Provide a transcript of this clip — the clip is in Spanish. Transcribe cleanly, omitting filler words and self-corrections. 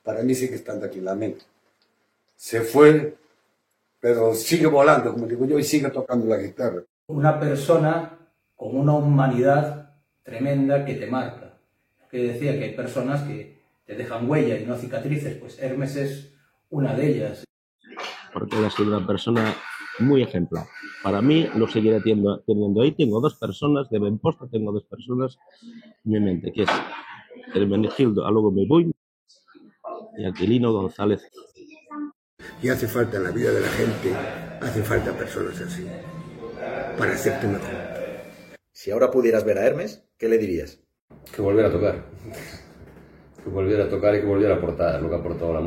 para mí sigue estando aquí en la mente. Se fue, pero sigue volando, como digo yo, y sigue tocando la guitarra. Una persona con una humanidad tremenda que te marca. Que decía que hay personas que te dejan huella y no cicatrices, pues Hermes es una de ellas. Porque él ha sido una persona muy ejemplar. Para mí lo seguiré teniendo ahí. Tengo dos personas, de Benposta tengo dos personas en mi mente, que es Hermenegildo Alogo Mebuy y Aquilino González. Y hace falta en la vida de la gente, hace falta personas así, para hacerte mejor. Si ahora pudieras ver a Hermes, ¿qué le dirías? Que volviera a tocar. Que volviera a tocar y que volviera a aportar lo que ha aportado la música.